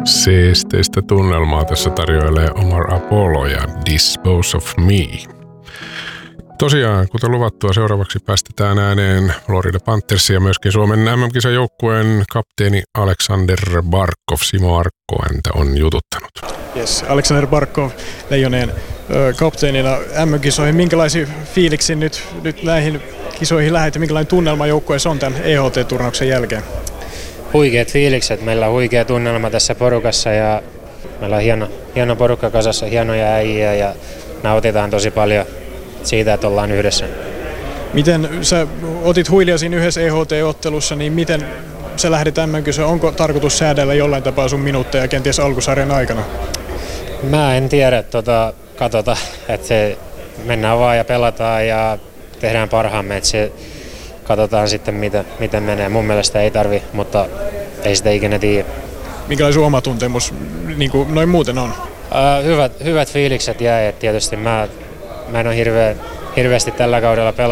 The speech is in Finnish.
Seesteistä tunnelmaa tässä tarjoilee Omar Apollo ja Dispose of Me. Tosiaan, kuten luvattua, seuraavaksi päästetään ääneen Florida Panthers ja myöskin Suomen MM-kisajoukkueen kapteeni Aleksander Barkov. Simo Arkko häntä on jututtanut. Yes, Aleksander Barkov, Leijonien kapteenina MM-kisoihin. Minkälaisia fiiliksi nyt näihin kisoihin lähdet ja minkälainen tunnelma joukkueessa on tämän EHT-turnauksen jälkeen? Huikeat fiilikset. Meillä on huikea tunnelma tässä porukassa ja meillä on hieno porukka kasassa, hienoja äijä ja nautitaan tosi paljon siitä, että ollaan yhdessä. Miten sä otit huilia siinä yhdessä EHT-ottelussa, niin miten sä lähdet MM-kisoihin? Onko tarkoitus säädellä jollain tapaa sun minuutteja kenties alkusarjan aikana? Mä en tiedä, katsotaan, että se mennään vaan ja pelataan ja tehdään parhaamme, että se katsotaan sitten miten menee. Mun mielestä ei tarvi, mutta ei sitä ikinä tiedä. Minkälainen sun oma tuntemus niin kuin noin muuten on? Hyvät fiilikset jäi, että tietysti mä en ole hirveästi tällä kaudella pelannut.